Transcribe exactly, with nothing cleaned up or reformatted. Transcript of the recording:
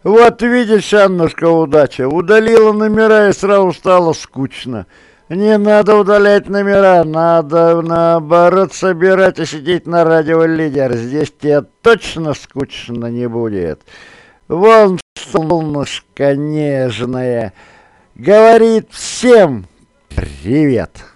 Вот видишь, Аннушка, удача. Удалила номера и сразу стало скучно. Не надо удалять номера, надо наоборот собирать и сидеть на радио Лидер. Здесь тебе точно скучно не будет. Вон солнышко нежное говорит всем привет.